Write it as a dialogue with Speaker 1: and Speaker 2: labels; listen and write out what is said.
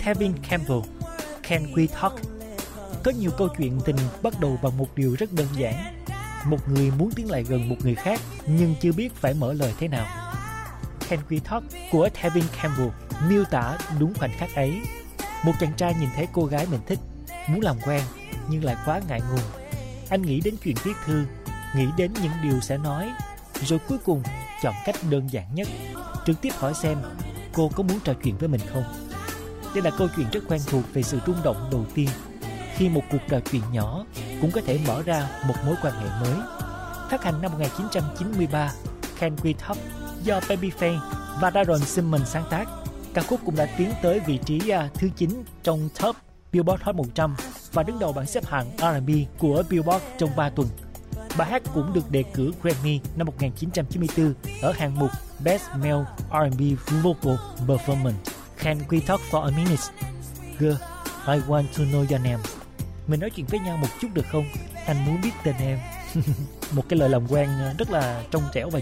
Speaker 1: Kevin Campbell, Can We Talk. Có nhiều câu chuyện tình bắt đầu bằng một điều rất đơn giản. Một người muốn tiến lại gần một người khác nhưng chưa biết phải mở lời thế nào. Can We Talk của Kevin Campbell miêu tả đúng khoảnh khắc ấy. Một chàng trai nhìn thấy cô gái mình thích, muốn làm quen nhưng lại quá ngại ngùng. Anh nghĩ đến chuyện viết thư, nghĩ đến những điều sẽ nói, rồi cuối cùng chọn cách đơn giản nhất, trực tiếp hỏi xem cô có muốn trò chuyện với mình không. Đây là câu chuyện rất quen thuộc về sự rung động đầu tiên, khi một cuộc trò chuyện nhỏ cũng có thể mở ra một mối quan hệ mới. Phát hành năm 1993, Can We Talk do Babyface và Darren Simmons sáng tác. Ca khúc cũng đã tiến tới vị trí thứ 9 trong top Billboard Hot 100 và đứng đầu bảng xếp hạng R&B của Billboard trong 3 tuần. Bài hát cũng được đề cử Grammy năm 1994 ở hạng mục Best Male R&B Vocal Performance. Can We Talk for a Minute? Girl, I want to know your name. Mình nói chuyện với nhau một chút được không? Anh muốn biết tên em. Một cái lời làm quen rất là trong trẻo và